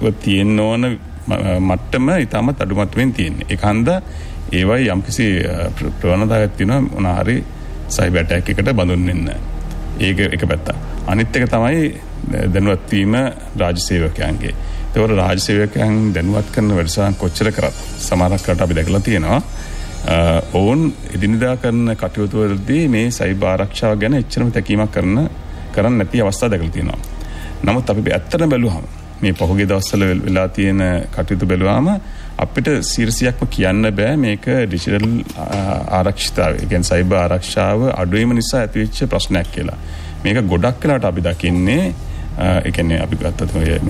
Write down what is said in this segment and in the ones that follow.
තියෙන්න ඕන මට්ටම ඊටමත් අඩු මට්ටමින් තියෙන්නේ. ඒකන්ද ඒවයි යම්කිසි ප්‍රවණතාවක් තියෙනවා මොනවා හරි සයිබර් ඇටැක් එකට බඳුන් වෙන්න. ඒක එක පැත්තක්. අනිත් එක තමයි දැනුවත් වීම රාජ්‍ය සේවකයන්ගේ. ඒතකොට රාජ්‍ය සේවකයන් දැනුවත් කරන වැඩසටහන් කොච්චර කරත් සමහරක් රට අපි දැකලා තියෙනවා. ඔවුන් එදිනෙදා කරන කටයුතු වලදී මේ සයිබර් ආරක්ෂාව ගැන එච්චරම තැකීමක් කරන්න නැති අවස්ථා දැකලා තියෙනවා. නමුත් අපි ඇත්තටම බැලුවම මේ පහුගිය දවස්වල වෙලා තියෙන කටයුතු බැලුවාම අපිට 100%ක්ම කියන්න බෑ මේක ඩිජිටල් ආරක්ෂිතතාවය. ඒ කියන්නේ සයිබර් ආරක්ෂාව අඩුවීම නිසා ඇතිවෙච්ච ප්‍රශ්නයක් කියලා. මේක ගොඩක් වෙලාවට අපි දකින්නේ ඒ කියන්නේ අපි ගත්තත්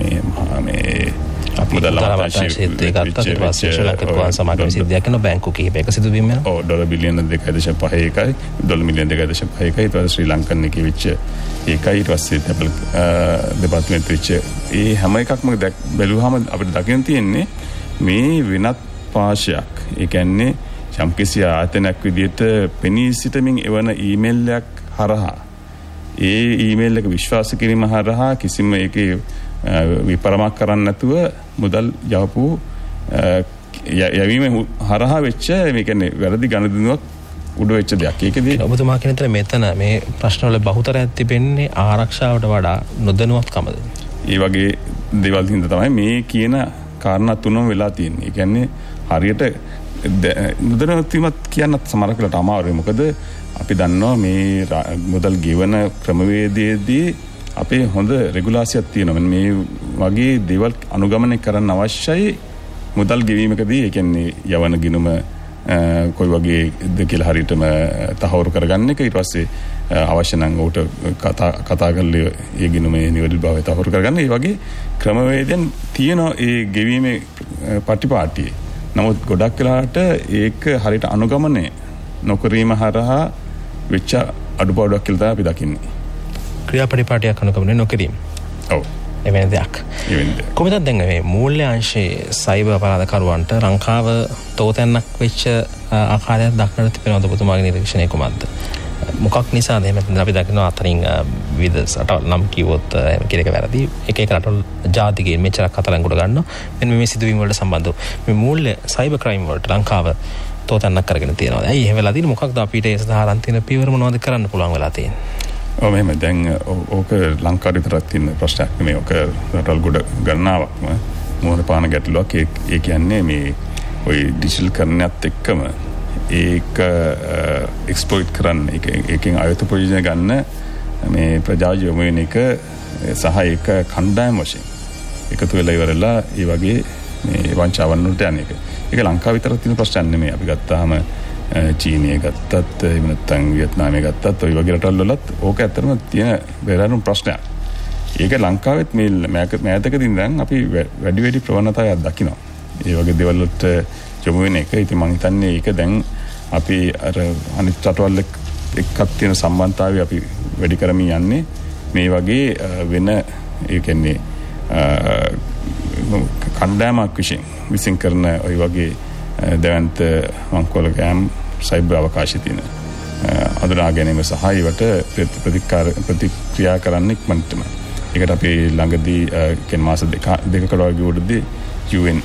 මේ මුදල් අමාත්‍යාංශයේ ගත්තත් ඊපස්සේ ශ්‍රී ලංකාවේ සමාගම සිද්ධියක් කරන බැංකු කිහිපයක සිදුවීම වෙනවා. ඔව් ඩොලර් බිලියන 2.51යි ඩොලර් මිලියන 2.51යි ඊට පස්සේ ශ්‍රී ලංකන් එකේ වෙච්ච ඒකයි ඊට පස්සේ දෙපාර්තමේන්තු වෙච්ච ඒ හැම එකක්ම බැලුවාම අපිට දකින්න තියෙන්නේ මේ වෙනත් පාශයක්. ඒ කියන්නේ යම්කිසි ආයතනයක් විදිහට පෙනී සිටමින් එවන ඊමේල් එකක් හරහා ඒ ඊමේල් එක විශ්වාස කිරීම හරහා කිසිම ඒකේ විපරමක් කරන්න නැතුව මුදල් යවපු යවීම හරහා වෙච්ච මේ කියන්නේ වැරදි ගණදිනුවක් උඩ වෙච්ච දෙයක්. ඒකදී ඔබතුමා කියන විතර මෙතන මේ ප්‍රශ්න වල බහුතරයක් තිබෙන්නේ ආරක්ෂාවට වඩා නොදැනුවත්කමද? ඒ වගේ දේවල් හින්දා තමයි මේ කියන කාරණා තුනම වෙලා තියෙන්නේ. ඒ කියන්නේ හරියට නොදැනුවත්වීමත් කියන්නත් සමහරක් වෙලාවට අමාරුයි. මොකද අපි දන්නවා මේ මුදල් ගෙවන ක්‍රමවේදයේදී අපේ හොඳ රෙගුලාසියක් තියෙනවා. මේ වගේ දේවල් අනුගමනය කරන්න අවශ්‍යයි මුදල් ගෙවීමකදී. ඒ කියන්නේ යවන ගිණුම කොයි වගේද කියලා හරියටම තහවුරු කරගන්න එක. ඊට පස්සේ අවශ්‍ය නම් උට කතා කරලා ඒ ගිණුමේ නිවැරදි භාවය තහවුරු කරගන්න. ඒ වගේ ක්‍රමවේදයන් තියෙනවා ඒ ගෙවීමේ පටිපාටියේ. නමුත් ගොඩක් වෙලාවට ඒක හරියට අනුගමනය නොකිරීම හරහා වෙච්ච අඩුපාඩුවක් කියලා තමයි අපි දකින්නේ. ක්‍රියාපටිපාටියක් අනුගමනය නොකිරීම. ඔව්. එවැනි දෙයක්. කොහොමද දැන් මේ මූල්‍ය අංශයේ සයිබර් අපරාධකරුවන්ට ලංකාව තෝතැන්නක් වෙච්ච ආකාරයක් දක්නට තිබෙනවද ඔබතුමාගේ නිරීක්ෂණය කොහොමද? මොකක් නිසාද එහෙම අපි දකිනවා අතරින් විවිධ රටවල් නම් කිව්වොත් කියන එක වැරදි. එක එක රටවල් ජාතිකයෙන් මෙච්චරක් අතලංගුඩ ගන්නවා. මෙන්න මේ සිදුවීම් වලට සම්බන්ධව මේ මූල්‍ය සයිබර් ක්‍රයිම් වලට ලංකාව තෝතැන්නක් කරගෙන තියෙනවා. ඇයි එහෙම වෙලා තියෙන්නේ? මොකක්ද අපිට ඒ සඳහා අරන් තියෙන පියවර මොනවද කරන්න පුළුවන් වෙලා තියෙන්නේ? ඔව් මෙහෙම දැන් ඕක ලංකාවේ විතරක් තියෙන ප්‍රශ්නයක් නෙමෙයි. ඕක රටවල් ගොඩ ගණනාවක්ම මොහොත පාන ගැටලුවක්. ඒ කියන්නේ මේ ওই ඩිජිටල් කරණයත් එක්කම ඒක එක්ස්ප්ලොයිට් කරන්න ඒකෙන් අයුතු ප්‍රයෝජන ගන්න මේ ප්‍රජාව යොමු වෙන එක සහ ඒක කණ්ඩායම් වශයෙන් එකතු වෙලා ඉවරලා ඒ වගේ මේ වංචාවන් වලට යන එක. ඒක ලංකාව විතරක් තියෙන ප්‍රශ්නයක් නෙමෙයි. අපි ගත්තාම චීනය ගත්තත් එහෙම නැත්නම් වියට්නාමය ගත්තත් ওই වගේ රටවල් වලත් ඕක ඇත්තටම තියෙන බෙරාරුම් ප්‍රශ්නයක්. ඒක ලංකාවෙත් මේ මෑතකදී ඉඳන් අපි වැඩි ප්‍රවණතාවයක් දකිනවා. ඒ වගේ දේවල් වලට යොමු වෙන එක. ඉතින් මම හිතන්නේ ඒක දැන් අපි අර අනිත් රටවල් එක්කත් තියෙන සම්බන්ධතාවය අපි වැඩි කරමින් යන්නේ මේ වගේ වෙන ඒ කියන්නේ කණ්ඩායමක් විසින් කරන ওই වගේ දැවන්ත මංකොලකෑම් සයිබර් අවකාශයේ තියෙන අඳුනා ගැනීම සහ ඒවට ප්‍රතික්‍රියා කරන්න ඉක්මනටම. ඒකට අපි ළඟදී කියන මාස දෙකකට වගේ උඩදී UN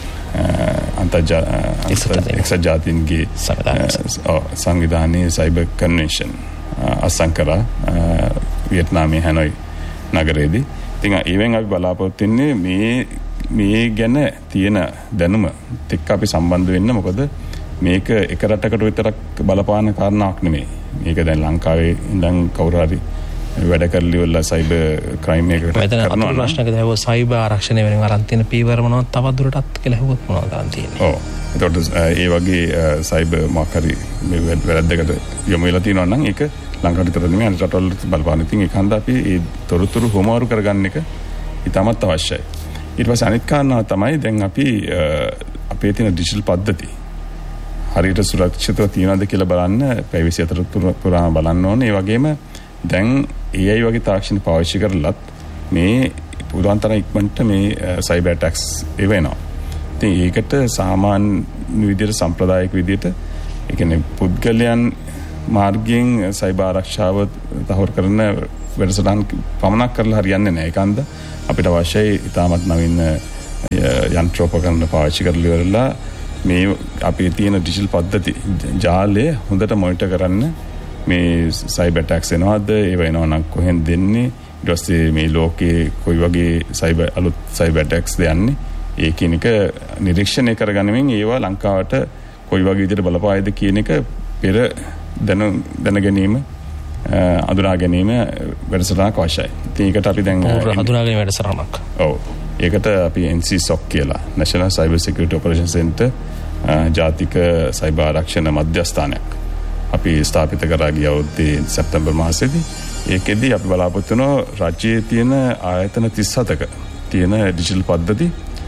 එක්සත් ජාතීන්ගේ සංවිධානයේ සයිබර් කන්වෙන්ෂන් අත්සන් කරා වියට්නාමයේ හැනොයි නගරයේදී. ඉතින් ඒවෙන් අපි බලාපොරොත්තු වෙන්නේ මේ ගැන තියෙන දැනුම එක්ක අපි සම්බන්ධ වෙන්න. මොකද මේක එක රටකට විතරක් බලපාන කාරණාවක් නෙමෙයි. මේක දැන් ලංකාවේ ඉඳන් කවුරු හරි වැඩ කරලි වල සයිබර් ක්‍රයිම් එකකට කරනවා. ප්‍රශ්නකදී හව සයිබර් ආරක්ෂණය වෙනුවෙන් අරන් තියෙන පීවර මොනවද තවත් දුරටත් කියලා හුවොත් මොනවද අරන් තියෙන්නේ? ඔව්. ඒකට ඒ වගේ සයිබර් මාකරි මේ වැරද්දකට යොමු වෙලා තියෙනවා නම් ඒක ලංකාවට විතර නෙමෙයි අනිත් රටවල් බලපාන. ඉතින් ඒක හන්ද අපි ඒ තොරතුරු හොමාරු කරගන්න එක ඉතාමත් අවශ්‍යයි. ඊට පස්සේ අනිත් කාරණාව තමයි දැන් අපි අපේ තියෙන ඩිජිටල් පද්ධති හරියට සුරක්ෂිතව තියනවද කියලා බලන්න පැය 24 පුරාම බලන්න ඕනේ. ඒ වගේම දැන් AI වගේ තාක්ෂණ පාවිච්චි කරලත් මේ පුදුන්තර ඉක්මනට මේ සයිබර් ඇටැක්ස් එවෙනවා. ඉතින් ඒකට සාමාන්‍ය විදිහට සම්ප්‍රදායික විදිහට ඒ කියන්නේ පුද්ගලයන් මාර්ගයෙන් සයිබර් ආරක්ෂාව තහවුරු කරන වැඩසටහන් පමණක් කරලා හරියන්නේ නැහැ. ඒකන්ද අපිට අවශ්‍යයි ඉතාමත් නවීන යන්ත්‍රෝපකරණ පාවිච්චි කරලා ඉවරලා මේ අපේ තියෙන ඩිජිටල් පද්ධති ජාලය හොඳට මොනිටර් කරන්න මේ සයිබර් ඇටැක්ස් එනවද ඒව එනවා නම් කොහෙන්ද දෙන්නේ ඊට පස්සේ මේ ලෝකේ කොයි වගේ අලුත් සයිබර් ඇටැක්ස් දයන්නේ ඒ කියන එක නිරීක්ෂණය කරගන්නමින් ඒවා ලංකාවට කොයි වගේ විදිහට බලපායිද කියන එක පෙර දැන ගැනීම අඳුනා ගැනීම වැඩසටහනක් අවශ්‍යයි. ඉතින් ඒකට අපි දැන් හඳුනා ගැනීම වැඩසටහනක්. ඔව්. ඒකට අපි NCSOC කියලා National Cyber Security Operation Center ජාතික සයිබර් ආරක්ෂණ මධ්‍යස්ථානයක් අපි ස්ථාපිත කරා ගිය අවුරුද්දේ සැප්තැම්බර් මාසෙදී. ඒකෙදී අපි බලාපොරොත්තු වෙනවා රාජ්‍යයේ තියෙන ආයතන 37ක තියෙන ඩිජිටල් පද්ධති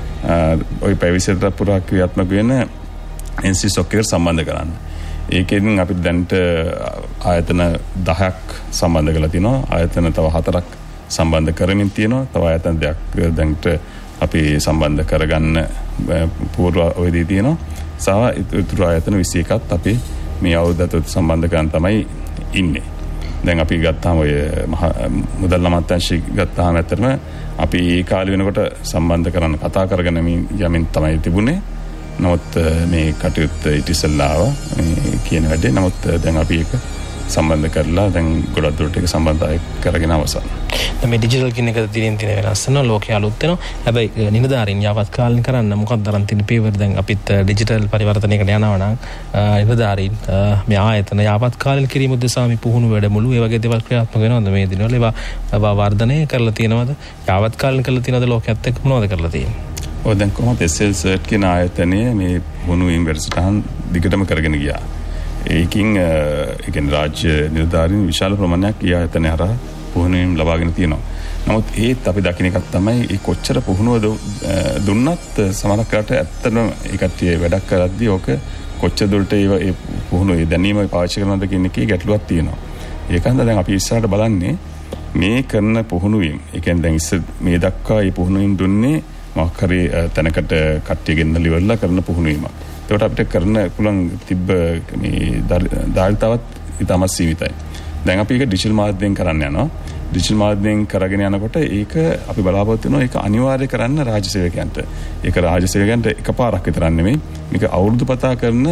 ওই පැවිසිතර පුරා ක්‍රියාත්මක වෙන NCSOC එකට සම්බන්ධ කරන්න. ඒකෙන් අපි දැන්ට ආයතන 10ක් සම්බන්ධ කරලා තිනවා. ආයතන තව 4ක් සම්බන්ධ කරමින් තියෙනවා. තව ආයතන දෙකක් දැන්ට අපි සම්බන්ධ කරගන්න පූර්ව අවධිය තියෙනවා. සහ ඉතුරු ආයතන 21ත් අපි මේ අවුරුද්දට සම්බන්ධ කරන් තමයි ඉන්නේ. දැන් අපි ගත්තාම ඔය මුදල් අමාත්‍යාංශය ගත්තාම ඇත්තටම අපි ඒ කාලේ වෙනකොට සම්බන්ධ කරන්න කතා කරගෙන යමින් තමයි තිබුණේ. නමුත් මේ කටයුත්ත ඊට ඉස්සෙල්ලා කියන වැඩේ නමුත් දැන් අපි ඒක සම්බන්ධ කරලා දැන් ගොඩක් දුරට ඒක සම්බන්ධය කරගෙන අවසන්. දැන් මේ ඩිජිටල් කියන එක දිනෙන් දින වෙනස් වෙනවා ලෝකයේ අලුත් වෙනවා. හැබැයි නිලධාරීන් යාවත් කාලින් කරන්න මොකක්ද අරන් තියෙන පේවර් දැන් අපිත් ඩිජිටල් පරිවර්තනයකට යනවා නම් නිලධාරීන් මේ ආයතන යාවත් කාලින් කිරීම උදෙසා මේ පුහුණු වැඩමුළු ඒ වගේ දේවල් ක්‍රියාත්මක වෙනවද මේ දිනවල ඒවා වර්ධනය කරලා තියෙනවද යාවත් කාලින් කරලා තියෙනවද ලෝකයේත් එක්ක මොනවද කරලා තියෙන්නේ? ඔය දැන් කොහොමද SLCERT කියන ආයතනයේ මේ පුහුණු වැඩසටහන් දිගටම කරගෙන ගියා. ඒකින් ඒ කියන්නේ රාජ්‍ය නිලධාරීන් විශාල ප්‍රමාණයක් ඒ ආයතනය හරහා පුහුණුවීම් ලබාගෙන තියෙනවා. නමුත් ඒත් අපි දකින්න එකක් තමයි මේ කොච්චර පුහුණුව දුන්නත් සමහර කාට ඇත්තටම ඒ කට්ටිය වැඩක් කරද්දී ඕක කොච්චර දුරට ඒ පුහුණුව දැනීම පාවිච්චි කරනවද කියන එකේ ගැටලුවක් තියෙනවා. ඒකන්ද දැන් අපි ඉස්සරහට බලන්නේ මේ කරන පුහුණුවීම්. ඒ කියන්නේ දැන් මේ දක්වා මේ පුහුණුවීම් දුන්නේ මොකක් හරි තැනකට කට්ටිය ගෙන්නලා ඉවරලා කරන පුහුණුවීමක්. ඒකට අපිට කරන්න පුළුවන් තිබ්බ මේ ධාරිතාවත් ඉතාමත් සීමිතයි. දැන් අපි ඒක ඩිජිටල් මාධ්‍යයෙන් කරන්න යනවා. ඩිජිටල් මාධ්‍යයෙන් කරගෙන යනකොට ඒක අපි බලාපොරොත්තු වෙනවා ඒක අනිවාර්ය කරන්න රාජ්‍ය සේවකයන්ට. ඒක රාජ්‍ය සේවකයන්ට එකපාරක් විතරක් නෙමෙයි. මේක අවුරුදු පතා කරන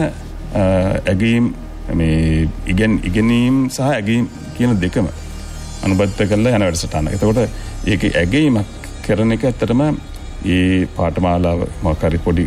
ඇගීම් මේ ඉගෙනීම් සහ ඇගීම් කියන දෙකම අනුබද්ධ කරලා යන වැඩසටහන. එතකොට ඒකේ ඇගීමක් කරන එක ඇත්තටම ඒ පාඨමාලාව මොකක් හරි පොඩි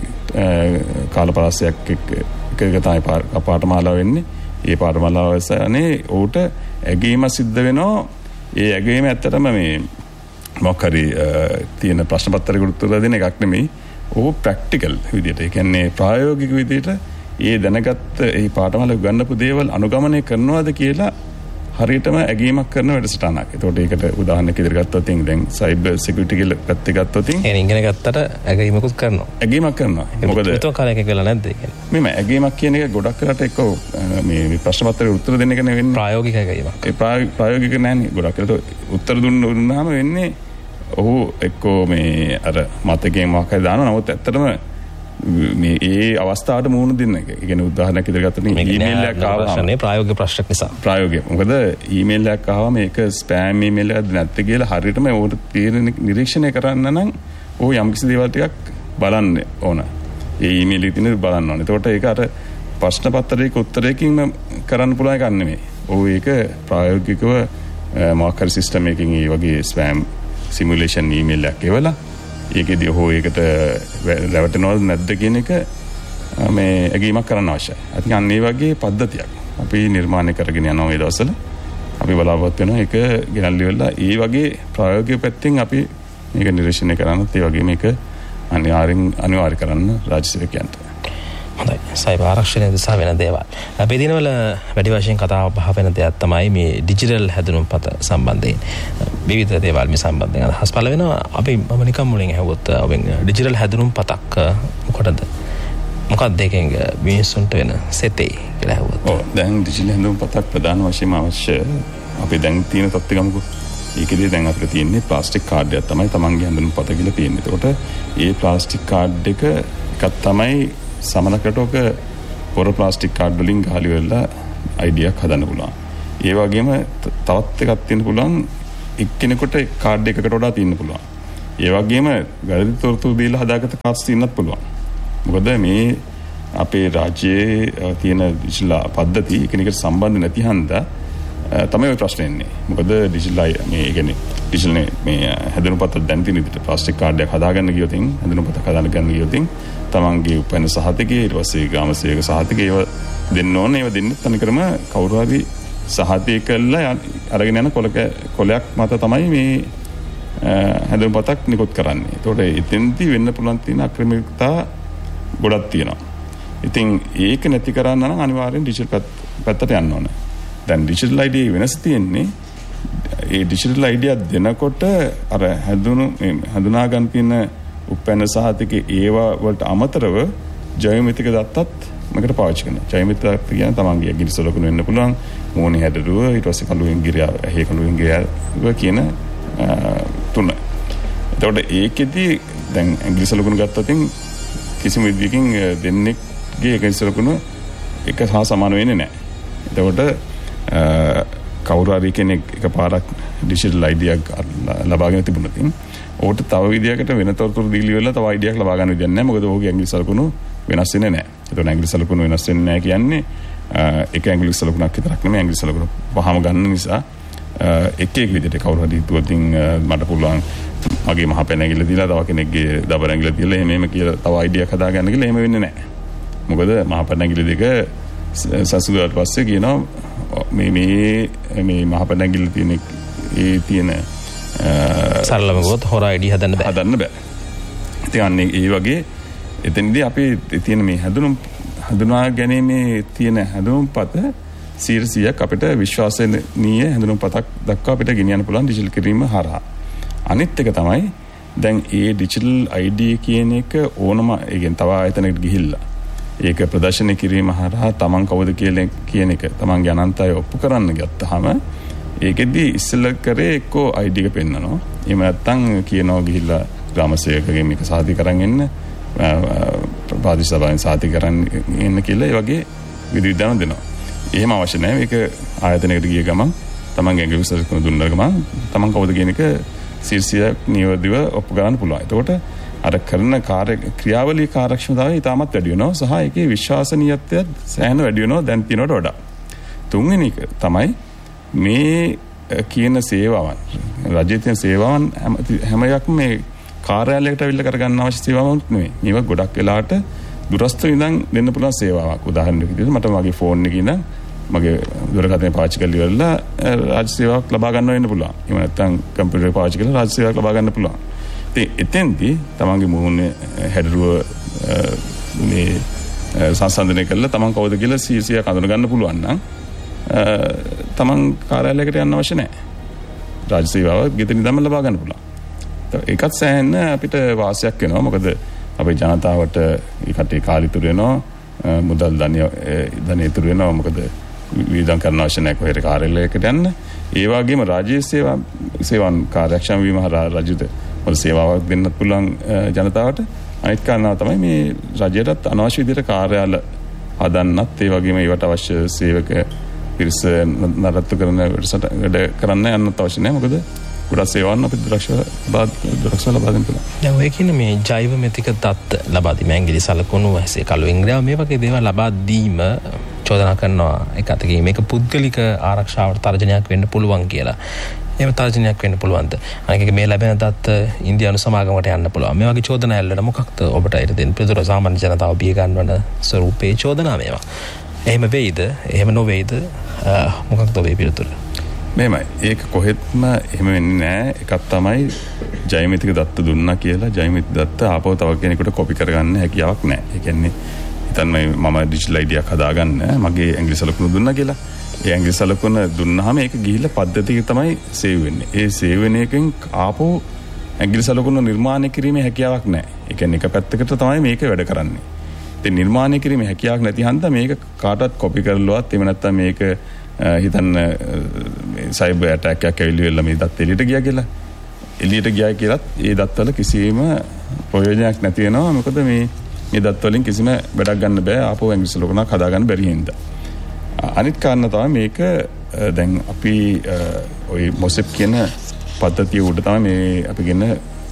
කාලපරාසයක් එක්ක තමයි පාඨමාලාව වෙන්නේ. ඒ පාඨමාලාව සනේ ඌට ඇගීම සිද්ධ වෙනවා. ඒ ඇගීම ඇත්තටම මේ මොකක් හරි තියෙන ප්‍රශ්න පත්‍රයකට උත්තර දෙන එකක් නෙමෙයි. ඕක ප්‍රැක්ටිකල් විදියට. ඒ කියන්නේ ප්‍රායෝගික විදියට ඒ දැනගත්ත ඒ පාඨමාලාව ගන්නපු දේවල් අනුගමනය කරනවාද කියලා හරියටම ඇගීමක් කරන වැඩසටහනක්. ඒකට ඒකට උදාහරණයක් ඉදිරියට ගත්තොත් දැන් සයිබර් සිකියුරිටි කියලා පැත්තේ ගත්තොත් ඉගෙන ගත්තට ඇගීමකුත් කරනවා. ඇගීමක් කරනවා. මොකද ඒතෝ කාලයක වෙලා නැද්ද ඒ කියන්නේ? මෙන්න ඇගීමක් කියන එක ගොඩක් කරට එක්ක මේ ප්‍රශ්න පත්‍රයට උත්තර දෙන්න එක නෙවෙන්නේ. ප්‍රායෝගික ඇගීමක්. ඒ ප්‍රායෝගික නෑනේ. ගොඩක් කරට උත්තර දුන්නාම වෙන්නේ ඔහු එක්කෝ මේ අර මතකයෙන් මොකක් හරි දානවා. නමුත් ඇත්තටම මේ ඒ අවස්ථාවට මුහුණ දෙන්න එක. ඒ කියන්නේ උදාහරණයක් ඉදිරියට ගත්තොත් ඊමේල් එකක් ආවම ප්‍රායෝගික ප්‍රශ්නයක් නිසා. ප්‍රායෝගික. මොකද ඊමේල් එකක් ආවම ඒක ස්පෑම් ඊමේල් එකක්ද නැත්ද කියලා හරියටම ඕකට තීරණ නිරීක්ෂණය කරන්න නම් ඕ යම්කිසි දේවල් ටිකක් බලන්න ඕන. ඒ ඊමේල් එකේ තියෙන බලන්න ඕන. එතකොට ඒක අර ප්‍රශ්න පත්‍රයක උත්තරයකින්ම කරන්න පුළුවන් එකක් නෙමෙයි. ඕ ඒක ප්‍රායෝගිකව මොකක් හරි සිස්ටම් එකකින් ඒ වගේ ස්පෑම් සිමුලේෂන් ඊමේල් එකක් එවලා ඒකෙදී හෝ ඒකට රැවටෙනවද නැද්ද කියන එක මේ ඇගීමක් කරන්න අවශ්‍යයි. අතින් අන්න ඒ වගේ පද්ධතියක් අපි නිර්මාණය කරගෙන යනවා මේ දවස්වල. අපි බලාපොරොත්තු වෙනවා ඒක ගෙනල්ලි වෙලා ඒ වගේ ප්‍රායෝගික පැත්තෙන් අපි මේක නිරීක්ෂණය කරන්නත් ඒ වගේ මේක අනිවාර්ය කරන්න රාජ්‍ය සේවකයන්ට. හොඳයි. සයිබර් ආරක්ෂණය දිසා වෙන දේවල්. අපේ දිනවල වැඩි වශයෙන් කතා බහ වෙන දෙයක් තමයි මේ ඩිජිටල් හැදුනුම්පත සම්බන්ධයෙන්. විවිධ දේවල් මේ සම්බන්ධයෙන් අදහස් පළ වෙනවා. අපි මම නිකම් මුලින් ඇහුවොත් ඔබෙන් ඩිජිටල් හැදුනුම්පතක් මොකටද? මොකක්ද ඒකෙන් මිනිස්සුන්ට වෙන සෙතේ කියලා ඇහුවොත්. ඔව් දැන් ඩිජිටල් හැදුනුම්පතක් ප්‍රධාන වශයෙන්ම අවශ්‍ය. අපි දැන් තියෙන තත්ත්වය ගමුකෝ. ඒකෙදී දැන් අපිට තියෙන්නේ ප්ලාස්ටික් කාඩ් එකක් තමයි තමන්ගේ හැදුනුම්පත කියලා තියෙන්නේ. ඒකට ඒ ප්ලාස්ටික් කාඩ් එකක් තමයි සමනකට ඔක පොර ප්ලාස්ටික් කාඩ් වලින් ගහලි වෙලා ID එකක් හදන්න පුළුවන්. ඒ වගේම තවත් එකක් තියෙන්න පුළුවන් එක්කෙනෙකුට කාඩ් එකකට වඩා තියෙන්න පුළුවන්. ඒ වගේම වැරදි තොරතුරු දීලා හදාගත්ත කාර්ස් තියෙන්නත් පුළුවන්. මොකද මේ අපේ රාජ්‍යයේ තියෙන ඩිජිටල් පද්ධති එකිනෙකට සම්බන්ධ නැති හන්දා තමයි ඔය ප්‍රශ්නේ එන්නේ. මොකද ඩිජිටල් මේ කියන්නේ ඩිජිටල් මේ හැදෙනුපත දැන් තියෙන විදිහට ප්ලාස්ටික් කාඩ් එකක් හදාගන්න ගියොත් හැදෙනුපත හදාගන්න ගියොත් තමන්ගේ උපැන්න සහතිකේ ඊට පස්සේ ග්‍රාම සේවක සහතිකේ ඒව දෙන්න ඕනේ. ඒව දෙන්න තනිකරම කවුරු හරි සහතික කළා අරගෙන යන කොලයක් මත තමයි මේ හැදෙනුපතක් නිකුත් කරන්නේ. ඒතකොට එතෙන්දී වෙන්න පුළුවන් තියෙන අක්‍රමිකතා ගොඩක් තියෙනවා. ඉතින් ඒක නැති කරන්න නම් අනිවාර්යෙන් ඩිජිටල් පැත්තට යන්න ඕනේ. දැන් ඩිජිටල් ID වෙනස් තියෙන්නේ ඒ ඩිජිටල් ID දෙනකොට අර හඳුනා ගන්න තියෙන උපැන්න සහතිකේ ඒවා වලට අමතරව ජයමිතික දත්තත් මකට පාවිච්චි කරනවා. ජයමිතික දත්ත කියන්නේ තමන්ගේ ඇඟිලි සලකුණු වෙන්න පුළුවන්, මූණේ හැඩරුව, ඊට පස්සේ කළුවෙන් ගිරිය, ඇහි කළුවෙන් ගිරිය කියන තුන. එතකොට ඒකෙදි දැන් ඇඟිලි සලකුණු ගත්තොත් කිසිම විදිහකින් දෙන්නෙක්ගේ ඇඟිලි සලකුණු එක හා සමාන වෙන්නේ නැහැ. එතකොට කවුරු හරි කෙනෙක් එකපාරක් ඩිජිටල් ID එකක් ලබාගෙන තිබුණොත් ඕකට තව විදියකට වෙන තොරතුරු දීලි වෙලා තව ID එකක් ලබා ගන්න විදියක් නැහැ. මොකද ඔහුගේ ඇඟිලි සලකුණු වෙනස් වෙන්නේ නැහැ. ඒතකොට ඇඟිලි සලකුණු වෙනස් වෙන්නේ නැහැ කියන්නේ එක ඇඟිලි සලකුණක් විතරක් නෙමෙයි ඇඟිලි සලකුණු පහම ගන්න නිසා එක විදිහට කවුරු හරි හිතුවොත් මට පුළුවන් මගේ මහ පැන ඇඟිල්ල දීලා තව කෙනෙක්ගේ දබර ඇඟිල්ල දීලා එහෙම කියලා තව ID එකක් හදාගන්න කියලා එහෙම වෙන්නේ නැහැ. මොකද මහ පැන ඇඟිල්ල දෙක සසුදාට පස්සේ කියනවා මේ මහ පැන ඇඟිල්ල තියෙන සරලව ගොත් හොර ID හදන්න බෑ. ඉතින් අන්නේ ඒ වගේ එතනදී අපි තියෙන මේ හඳුනා ගැනීමේ තියෙන හැඳුනුම්පත 100% අපිට විශ්වාසනීය හැඳුනුම්පතක් දක්වා අපිට ගෙනියන්න පුළුවන් ඩිජිටල් කිරීම හරහා. අනිත් එක තමයි දැන් ඒ ඩිජිටල් ID කියන එක ඕනම ඒ කියන්නේ තව ආයතනයකට ගිහිල්ලා ඒක ප්‍රදර්ශනය කිරීම හරහා තමන් කවුද කියන එක තමන්ගේ අනන්තය ඔප්පු කරන්න ගත්තාම ඒකෙදී ඉස්සෙල්ලා කරේ එක්කෝ ID එක පෙන්නනවා. එහෙම නැත්නම් කියනවා ගිහිල්ලා ග්‍රාම සේවකගෙන් මේක සාධි කරන් එන්න ප්‍රාදේශීය සභාවෙන් සාධි කරන් එන්න කියලා ඒ වගේ විධිවිධාන දෙනවා. එහෙම අවශ්‍ය නැහැ. මේක ආයතනයකට ගිය ගමන් තමන්ගේ ඇඟිලි සලකුණු දුන්නා ගමන් තමන් කවුද කියන එක සිල්සියක් නියවදිව ඔප්පු කරන්න පුළුවන්. එතකොට අර කරන ක්‍රියාවලියේ කාර්යක්ෂමතාවය ඉතාමත් වැඩි වෙනවා සහ ඒකේ විශ්වාසනීයත්වයත් සෑහෙන වැඩි වෙනවා දැන් තියනට වඩා. තුන්වෙනි එක තමයි මේ කියන සේවාවන් රජයේ තියෙන සේවාවන් හැම එකක්ම මේ කාර්යාලයකට අවිල්ල කරගන්න අවශ්‍ය සේවාවක් නෙවෙයි. මේවා ගොඩක් වෙලාවට දුරස්ත ඉඳන් දෙන්න පුළුවන් සේවාවක්. උදාහරණයක් විදිහට මට මගේ ෆෝන් එකේ ඉඳන් මගේ දුරකථනය පාවිච්චි කරලා ඉවරලා රාජ්‍ය සේවාවක් ලබා ගන්න වෙන්න පුළුවන්. එහෙම නැත්නම් කම්පියුටර් පාවිච්චි කරලා රාජ්‍ය සේවාවක් ලබා ගන්න පුළුවන්. ඉතින් එතෙන්දී තමන්ගේ මුහුණේ හැඩරුව මේ සංසන්දනය කරලා තමන් කවුද කියලා 100% අඳුන ගන්න පුළුවන් නම් තමන් කාර්යාලයකට යන්න අවශ්‍ය නැහැ. රාජ්‍ය සේවාව ගෙදරින් ඉඳන්ම ලබා ගන්න පුළුවන්. ඒකත් සෑහෙන අපිට වාසියක් වෙනවා. මොකද අපේ ජනතාවට ඒකට කාලය ඉතුරු වෙනවා. මුදල් ධනෙ ඉතුරු වෙනවා. මොකද වියදම් කරන්න අවශ්‍ය නැහැ කොහෙට කාර්යාලයකට යන්න. ඒ වගේම රාජ්‍ය සේවාවන් කාර්යක්ෂම වීම හරහා රජුට මොකද සේවාවක් දෙන්නත් පුළුවන් ජනතාවට. අනිත් කාරණාව තමයි මේ රජයටත් අනවශ්‍ය විදිහට කාර්යාල හදන්නත් ඒ වගේම ඒවට අවශ්‍ය සේවක පිරිස නඩත්තු කරන වැඩ කරන්න යන්නත් අවශ්‍ය නැහැ. මොකද ගොඩක් සේවාවන් අපිට දුරක්ෂ ලබා දෙන්න පුළුවන්. දැන් ඔය කියන්නේ මේ ජෛව මෙතික දත්ත ලබා දීම ඇඟිලි සලකුණු ඇසේ කළු ඉංග්‍රීසි මේ වගේ දේවල් ලබා දීම චෝදනා කරනවා එකතකින් මේක පුද්ගලික ආරක්ෂාවට තර්ජනයක් වෙන්න පුළුවන් කියලා. එහෙම තර්ජනයක් වෙන්න පුළුවන්ද? අනික මේ ලැබෙන දත්ත ඉන්දියානු සමාගමකට යන්න පුළුවන්. මේ වගේ චෝදනා ඇල්ලන මොකක්ද ඔබට අයිති දෙන්න පිටුර සාමාන්‍ය ජනතාව බිය ගන්නවන ස්වරූපේ චෝදනා මේවා. එහෙම වෙයිද? එහෙම නොවේද? මොකක්ද ඔබේ පිටුර? මේමයි. ඒක කොහෙත්ම එහෙම වෙන්නේ නැහැ. එකක් තමයි ජයමිතික දත්ත දුන්නා කියලා ජයමිතික දත්ත ආපහු තව කෙනෙකුට කොපි කරගන්න හැකියාවක් නැහැ. ඒ කියන්නේ හිතන්න මම ඩිජිටල් ID එකක් හදාගන්න මගේ ඇඟිලි සලකුණු දුන්නා කියලා. ඒ ඇඟිලි සලකුණ දුන්නාම ඒක ගිහිල්ලා පද්ධතියක තමයි සේව් වෙන්නේ. ඒ සේව් වෙන එකෙන් ආපහු ඇඟිලි සලකුණු නිර්මාණය කිරීමේ හැකියාවක් නැහැ. ඒ කියන්නේ එක පැත්තකට තමයි මේක වැඩ කරන්නේ. ඉතින් නිර්මාණය කිරීමේ හැකියාවක් නැති හන්ද මේක කාටවත් කොපි කරලවත් එහෙම නැත්නම් මේක හිතන්න සයිබර් ඇටැක් එකක් ඇවිල්ලා මේ දත් එළියට ගියා කියලා. එළියට ගියා කියලත් ඒ දත්වල කිසිම ප්‍රයෝජනයක් නැති වෙනවා. මොකද මේ දත් වලින් කිසිම වැඩක් ගන්න බෑ. ආපහු ඇඟිලි සලකුණක් හදාගන්න බැරි හින්දා. අනිත් කාරණා තමයි මේක දැන් අපි ওই මොසෙප් කියන පද්ධතිය උඩ තමයි මේ අපි කියන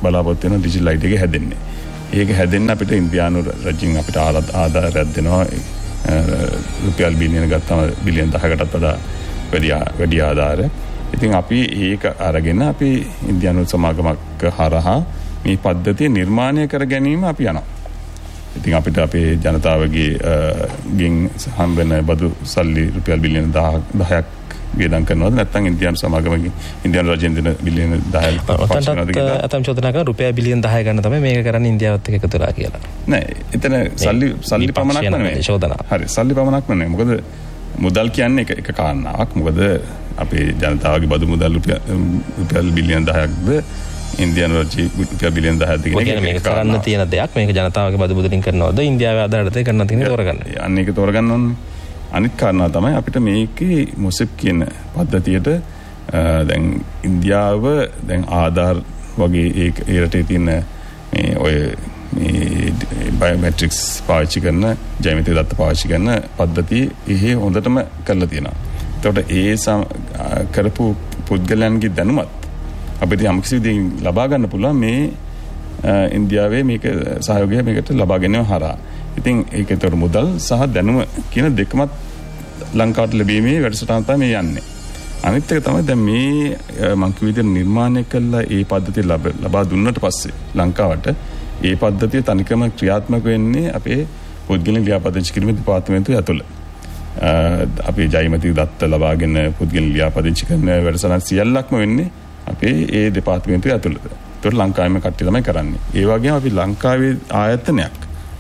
බලාපොරොත්තු වෙන ඩිජිටල් ලයිට් එක හැදෙන්නේ. ඒක හැදෙන්න අපිට ඉන්දියානු රජයෙන් අපිට ආධාරයක් දෙනවා. රුපියල් බිලියන ගත්තම බිලියන 10කටත් වඩා වැඩි ආධාරයක්. ඉතින් අපි ඒක අරගෙන අපි ඉන්දියානු සමාගමක් හරහා මේ පද්ධතිය නිර්මාණය කර ගැනීම අපි යනවා. ඉතින් අපිට අපේ ජනතාවගේ ගෙන් හම්බෙන බදු සල්ලි රුපියල් බිලියන 10ක් වියදම් කරනවද නැත්නම් ඉන්දියානු සමාගමකින් ඉන්දියානු රජයෙන් දෙන බිලියන 10ක් අතම් චෝදනා කරන රුපියල් බිලියන 10 ගන්න තමයි මේක කරන්නේ ඉන්දියාවත් එක්ක එකතු වෙලා කියලා. නෑ එතන සල්ලි පමණක් නෙවෙයි. හරි සල්ලි පමණක් නෙවෙයි. මොකද මුදල් කියන්නේ එක කාරණාවක්. මොකද අපේ ජනතාවගේ බදු මුදල් රුපියල් බිලියන 10ක්ද ඉන්දියානු රජයේ රුපියල් බිලියන 10ක් දෙකේ මේක කරන්න තියෙන දෙයක්. මේක ජනතාවගේ බදු මුදලින් කරනවද ඉන්දියාවේ ආධාරයට කරන්න තියෙන තෝරගන්න. අන්න ඒක තෝරගන්න ඕනේ. අනිත් කාරණා තමයි අපිට මේකේ මොසෙප් කියන පද්ධතියට දැන් ඉන්දියාව දැන් ආධාර වගේ ඒ රටේ තියෙන මේ ඔය මේ බයෝමෙට්‍රික්ස් පාවිච්චි කරන ජෛවික දත්ත පාවිච්චි කරන පද්ධතිය එහෙ හොඳටම කරලා තියෙනවා. එතකොට ඒ කරපු පුද්ගලයන්ගේ දැනුමත් අපිට යම්කිසි දෙයක් ලබා ගන්න පුළුවන් මේ ඉන්දියාවේ මේක සහයෝගය මේකට ලබා ගැනීම හරහා. ඉතින් ඒකේතර මුදල් සහ දැනුම කියන දෙකමත් ලංකාවට ලැබීමේ වැඩසටහන තමයි යන්නේ. අනිත් එක තමයි දැන් මේ මං කිව්ව විදිහට නිර්මාණය කළා ඒ පද්ධතිය ලබා දුන්නට පස්සේ ලංකාවට ඒ පද්ධතිය තනිකරම ක්‍රියාත්මක වෙන්නේ අපේ පුද්ගලික ලියාපදිංචි කිරීමේ දෙපාර්තමේන්තුව ඇතුළේ. අපේ ජෛවික දත්ත ලබාගෙන පුද්ගලික ලියාපදිංචි කරන වැඩසටහන සියල්ලක්ම වෙන්නේ අපේ ඒ දෙපාර්තමේන්තුව ඇතුළත. ඒතකොට ලංකාවේම කට්ටිය තමයි කරන්නේ. ඒ වගේම අපි ලංකාවේ ආයතනයක්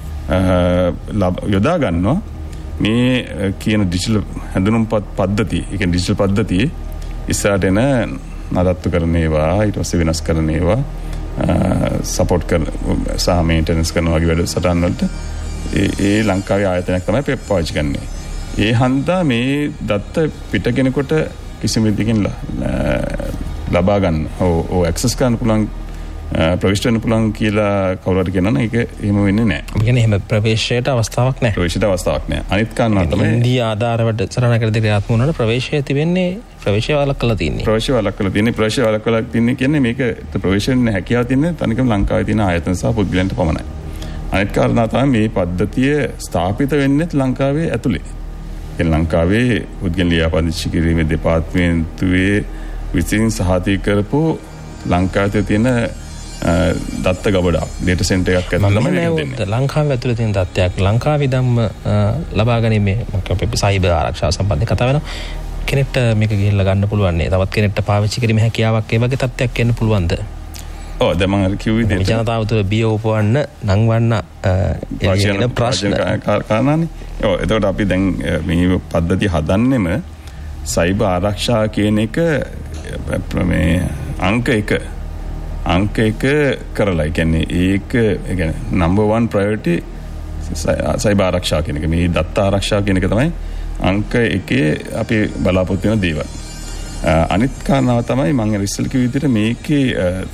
යොදා ගන්නවා මේ කියන ඩිජිටල් හැඳුනුම්පත් පද්ධතිය. ඒ කියන්නේ ඩිජිටල් පද්ධතියේ ඉස්සරහට එන නඩත්තු කරන ඒවා ඊට පස්සේ වෙනස් කරන ඒවා සපෝට් කරන සහ මේන්ටනන්ස් කරන වගේ වැඩසටහන් වලට ඒ ලංකාවේ ආයතනයක් තමයි පාවිච්චි කරන්නේ. ඒ හන්දා මේ දත්ත පිට කෙනෙකුට කිසිම විදිහකින් ලබා ගන්න ඕ ඇක්සස් කරන්න පුළුවන් ප්‍රවිෂ්ඨ වෙන්න පුළුවන් කියලා කවුරු හරි කියනවා නම් ඒක එහෙම වෙන්නේ නැහැ. ඒ කියන්නේ එහෙම ප්‍රවේශයට අවස්ථාවක් නැහැ. ප්‍රවේශයට අවස්ථාවක් නැහැ. අනිත් කාරණා තමයි ඉන්දියා ආධාරවට සරණ කර දෙක ආත්ම වුණාට ප්‍රවේශය තිබෙන්නේ ප්‍රවේශය වළක්වලා තියෙන්නේ. ප්‍රවේශය වළක්වලා තියෙන්නේ කියන්නේ මේක ප්‍රවේශයෙන් හැකියාව තියෙන තනිකම ලංකාවේ තියෙන ආයතන සහ පුද්ගලයන්ට පමණයි. අනිත් කාරණා තමයි මේ පද්ධතිය ස්ථාපිත වෙන්නේ ලංකාවේ ඇතුලේ. ඒ ලංකාවේ පුද්ගල ලියාපදිංචි කිරීමේ දෙපාර්තමේන්තුවේ විසින් සහතික කරපු ලංකාවේ තියෙන දත්ත ගබඩාවක් ඩේටා සෙන්ටර් එකක් ඇතුළත තමයි දෙන්නේ. ලංකාවේ ඇතුළේ තියෙන දත්තයක් ලංකාවේ ධම්ම ලබා ගැනීමේ අපේ සයිබර් ආරක්ෂාව සම්බන්ධ කතා වෙනවා. කෙනෙක්ට මේක ගිහිල්ලා ගන්න පුළුවන් නේ. තවත් කෙනෙක්ට පාවිච්චි කිරීමේ හැකියාවක් ඒ වගේ තත්ත්වයක් එන්න පුළුවන්ද? ඔව් දැන් මම අර කිව්ව විදිහට ජනතාව තුළ බිය උපවන්න නංවන්න එන ප්‍රශ්න කාරණානේ. ඔව් එතකොට අපි දැන් මේ පද්ධතිය හදන්නෙම සයිබර් ආරක්ෂා කියන එක මේ අංක 1 කරලා. ඒ කියන්නේ ඒක number 1 priority සයිබර් ආරක්ෂා කියන එක. මේ දත්ත ආරක්ෂා කියන එක තමයි අංක 1 අපි බලාපොරොත්තු වෙන දේවල්. අනිත් කාරණාව තමයි මම ඉස්සෙල් කිව්ව විදිහට මේකේ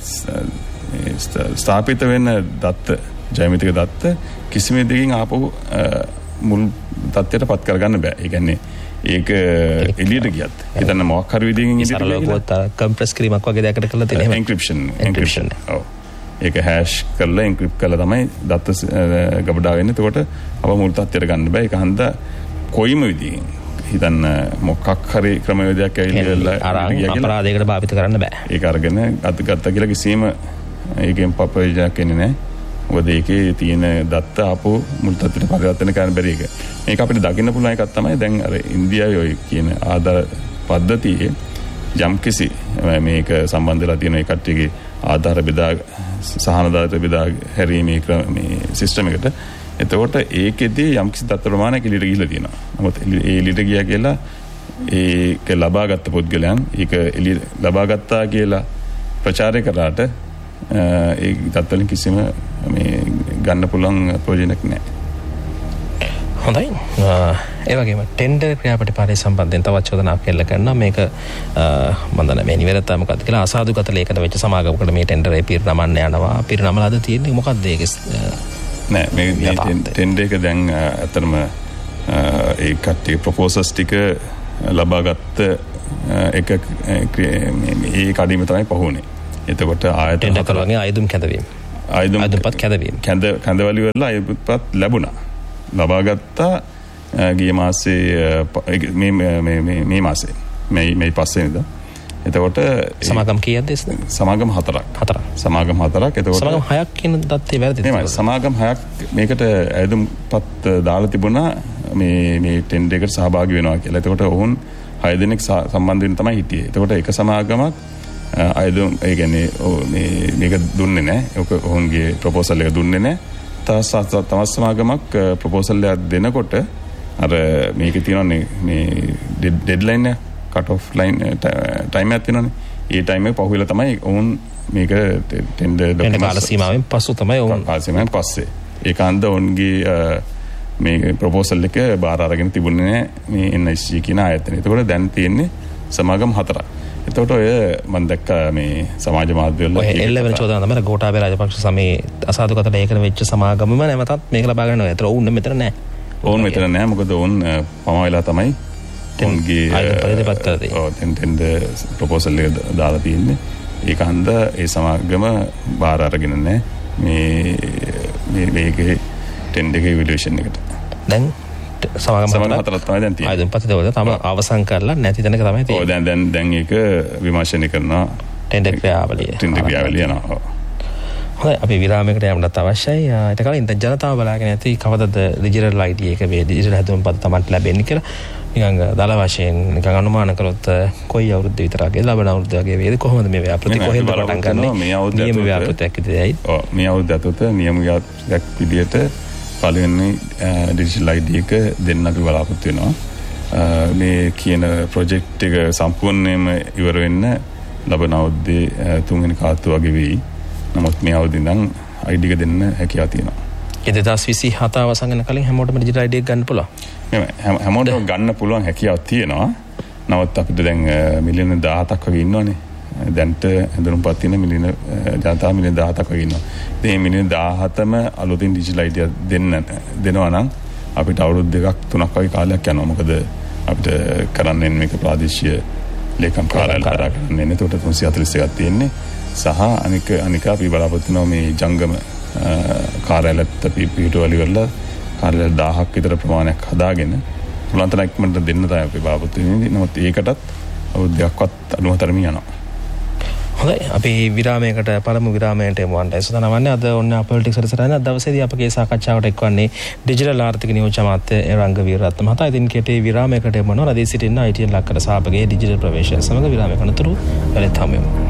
ස්ථාපිත වෙන දත්ත ජෛවික දත්ත කිසිම දෙයකින් ආපහු මුල් තත්ත්වයට පත් කරගන්න බෑ. ඒ කියන්නේ ඒක එළියට ගියත් හිතන්න මොකක් හරි විදිහකින් ඉතින් කම්ප්‍රෙස් කිරීමක් වගේ දෙයකට කරලා තියෙනවා. එන්ක්‍රිප්ෂන්. ඔව්. ඒක හැෂ් කරලා එන්ක්‍රිප්ට් කරලා තමයි දත්ත ගබඩා වෙන්නේ. එතකොට අප මුල් තත්ත්වයට ගන්න බෑ. ඒක හන්දා කොයිම විදිහකින් හිතන්න මොකක් හරි ක්‍රමවේදයක් ඇවිල්ලා අපරාධයකට භාවිත කරන්න බෑ. ඒක අරගෙන ගත්තා කියලා කිසිම ඒකෙන් ප්‍රයෝජනයක් එන්නේ නැහැ. මොකද ඒකේ තියෙන දත්ත ආපහු මුල් තත්ත්වයට පරිවර්තන කරන්න බැරි එක. මේක අපිට දකින්න පුළුවන් එකක් තමයි දැන් අර ඉන්දියාවේ ඔය කියන ආධාර පද්ධතියේ යම්කිසි මේක සම්බන්ධ වෙලා තියෙන ඒ කට්ටියගේ ආධාර බෙදා සහනදාත බෙදා හැරීමේ මේ සිස්ටම් එකට. එතකොට ඒකෙදී යම්කිසි දත්ත ප්‍රමාණයක් එළියට ගිහිල්ලා තියෙනවා. නමුත් ඒ එළියට ගියා කියලා ඒක ලබාගත් පුද්ගලයන් ඒක එළිය ලබාගත්තා කියලා ප්‍රචාරය කරාට ඒ දත්වලින් කිසිම මේ ගන්න පුළුවන් ප්‍රයෝජනයක් නැහැ. හොඳයි. ඒ වගේම ටෙන්ඩර් ක්‍රියාපටිපාටි සම්බන්ධයෙන් තවත් චෝදනාවක් එල්ල කරනවා. මේක මම දන්නේ මේ නිවැරදිව මොකක්ද කියලා අසාධුගත ලේඛන වෙච්ච සමාගමකට මේ ටෙන්ඩරේ පිරිනමන්න යනවා. පිරිනමලාද තියෙන්නේ මොකක්ද ඒකේ? නෑ මේ ටෙන්ඩර් එක දැන් අතරම ඒ කට්ටිය ප්‍රොපෝසල්ස් ටික ලබාගත්ත එක ඒ කඩීම තමයි පහුනේ. එතකොට ආයතන ටෙන්ඩර් කරවගේ ආයුධම් කැඳවීම. ආයුධම්පත් කැඳවීම. කැඳවලි වල ආයුධපත් ලැබුණා. ලබා ගත්තා ගිය මාසේ මේ මාසේ මේ පස්සේ නේද. එතකොට සමාගම් කීයක්ද? සමාගම් 4ක්. සමාගම් 4ක්. එතකොට සමාගම් 6ක් කියන දත්තේ වැරදිද? නෙමෙයි. සමාගම් 6ක් මේකට ආයුධම්පත් දාලා තිබුණා මේ ටෙන්ඩර් එකට සහභාගී වෙනවා කියලා. එතකොට ඔවුන් 6 දෙනෙක් සම්බන්ධ වෙන්න තමයි හිටියේ. එතකොට එක සමාගමක් ආයුධම් ඒ කියන්නේ මේක දුන්නේ නැහැ. ඔවුන්ගේ ප්‍රොපෝසල් එක දුන්නේ නැහැ. තවත් සමාගමක් ප්‍රොපෝසල් එකක් දෙනකොට අර මේකේ තියෙනනේ මේ ඩෙඩ්ලයින් එක කට් ඔෆ් ලයින් ටයිම් එකක් තියෙනනේ. ඒ ටයිම් එක පහුවෙලා තමයි ඔවුන් මේක ටෙන්ඩර් කාල සීමාවෙන් පසු තමයි ඔවුන් කාල සීමාවෙන් පස්සේ ඒකාන්ත ඔවුන්ගේ මේ ප්‍රොපෝසල් එක බාර අරගෙන තිබුණේ නැහැ මේ NIC කියන ආයතනය. ඒකෝට දැන් තියෙන්නේ සමාගම් 4ක්. එතකොට ඔය මම දැක්ක මේ සමාජ මාධ්‍ය වල එල්ලවෙන චෝදනා තමයි ගෝඨාභය රාජපක්ෂ සමයේ අසාධුකත ලේඛන වෙච්ච සමාගමම නැවතත් මේක ලබා ගන්නවා. ඒතර ඔවුන් මෙතන නැහැ. ඔවුන් මෙතන නැහැ. මොකද ඔවුන් පම වෙලා තමයි ඔවුන්ගේ පරිදිපත් කරලා තියෙන්නේ. ඔව් ටෙන්ඩර් ප්‍රොපෝසල් එක දාලා තියෙන්නේ. ඒක හන්දා ඒ සමාගම බාර අරගෙන නැහැ මේකේ ටෙන්ඩර් එකේ ඉවැලුවේෂන් එකට. දැන් සමාගම් 4ක් තමයි දැන් තියෙන්නේ. ආයුධම්පත් දෙවල තම අවසන් කරලා නැති තැනක තමයි තියෙන්නේ. ඔව් දැන් ඒක විමර්ශනය කරනවා. ටෙන්ඩර් ක්‍රියාවලිය. ටෙන්ඩර් ක්‍රියාවලිය යනවා. හොඳයි අපි විරාමයකට යන්නත් අවශ්‍යයි. ඊට කලින් දැන් ජනතාව බලාගෙන ඇති කවදද ඩිජිටල් ID එක මේ ඩිජිටල් හැදෑරුම්පත් තමයි ලැබෙන්නේ කියලා. නිකන් දල වශයෙන් නිකන් අනුමාන කරොත් කොයි අවුරුද්ද විතරගේ ලබන අවුරුද්ද වගේ වේද කොහොමද මේ ව්‍යාපෘති කොහෙන්ද පටන් ගන්නෙ? නියම ව්‍යාපෘතියක් විදියයි. ඔව් මේ අවුරුද්ද ඇතුළත නියම ව්‍යාපෘතියක් විදියට පළවෙනි ඩිජිටල් ID එක දෙන්න අපි බලාපොරොත්තු වෙනවා. මේ කියන ප්‍රොජෙක්ට් එක සම්පූර්ණයෙන්ම ඉවර වෙන්න ලබන අවුරුද්දේ තුන්වෙනි කාර්තුව වගේ වෙයි. නමුත් මේ අවුරුද්දේ ඉඳන් ID එක දෙන්න හැකියාව තියෙනවා. 2027 අවසන් වෙන කලින් හැමෝටම ඩිජිටල් ID එක ගන්න පුළුවන්. හැමෝටම ගන්න පුළුවන් හැකියාවක් තියෙනවා. නමුත් අපිට දැන් මිලියන 17ක් වගේ ඉන්නවනේ. දැන්ට හඳුන්පත් තියෙන මිලියන ජනතාව මිලියන 17ක් වගේ ඉන්නවා. ඉතින් මේ මිලියන 17ම අලුතින් ඩිජිටල් ID දෙනවා නම් අපිට අවුරුදු 2ක් 3ක් වගේ කාලයක් යනවා. මොකද අපිට කරන්නේ මේක ප්‍රාදේශීය ලේකම් කාර්යාලය කරා කරන්නේ. ඒකට 341ක් තියෙන්නේ. සහ අනික අපි බලාපොරොත්තු වෙනවා මේ ජංගම කාර්යාලයත් අපි පිටුවලි වල කාර්යාල 1000ක් විතර ප්‍රමාණයක් හදාගෙන පුලන්තර ඉක්මනට දෙන්න තමයි අපි බලාපොරොත්තු වෙන්නේ. නමුත් ඒකටත් අවුරුදු 2ක්වත් අඩුම තරමින් යනවා. හොඳයි අපි විරාමයකට පළමු විරාමයට යමු වන්ටයි සදානවන්නේ අද ඔන්න පොලිටික්ස් වැඩසටහන අද දවසේදී අපගේ සාකච්ඡාවට එක්වන්නේ ඩිජිටල් ආර්ථික නියෝජ්‍ය අමාත්‍ය රංගවීර රත්න මහතා. ඉතින් කෙටි විරාමයකට යමුනවා. රදී සිටින්න ITN ලක්කඩ සහභාගී ඩිජිටල් ප්‍රවේශය සමග විරාමයකට අනතුරු වැඩ තමු.